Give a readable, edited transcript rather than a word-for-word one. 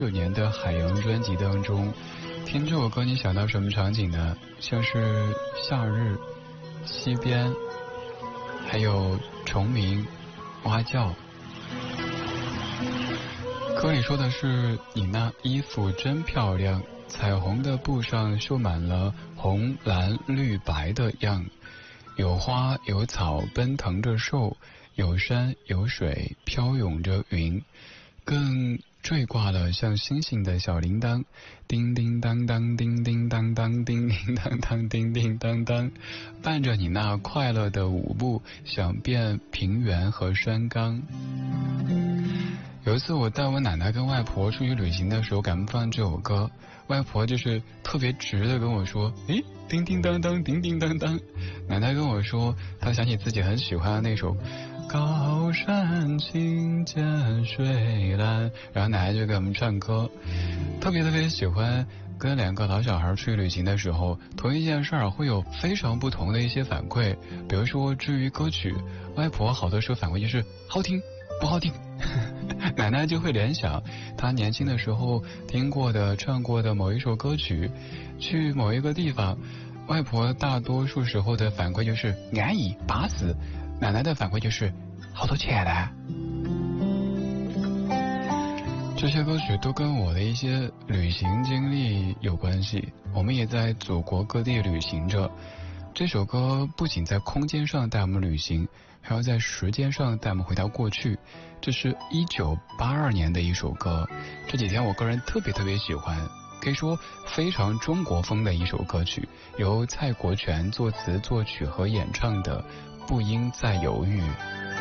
年的海洋专辑当中，听这首歌你想到什么场景呢？像是夏日、溪边，还有虫鸣、蛙叫。歌里说的是你那衣服真漂亮，彩虹的布上绣满了红蓝绿白的样，有花有草奔腾着瘦，有山有水飘涌着云，更坠挂了像星星的小铃铛，叮叮当当叮叮当当叮叮当当叮叮当当，伴着你那快乐的舞步，想遍平原和山岗。有一次我带我奶奶跟外婆出去旅行的时候，敢放这首歌，外婆就是特别直的跟我说，诶，叮叮当当叮叮当当。奶奶跟我说她想起自己很喜欢的那首高山青涧水蓝，然后奶奶就给我们唱歌。特别喜欢跟两个老小孩出去旅行的时候，同一件事儿会有非常不同的一些反馈。比如说至于歌曲，外婆好多时候反馈就是好听不好听，奶奶就会联想她年轻的时候听过的唱过的某一首歌曲。去某一个地方，外婆大多数时候的反馈就是安逸巴适，奶奶的反馈就是好多钱呢。这些歌曲都跟我的一些旅行经历有关系，我们也在祖国各地旅行着。这首歌不仅在空间上带我们旅行，还要在时间上带我们回到过去。这是1982年的一首歌，这几天我个人特别喜欢，可以说非常中国风的一首歌曲，由蔡国权作词作曲和演唱的《不应再犹豫》。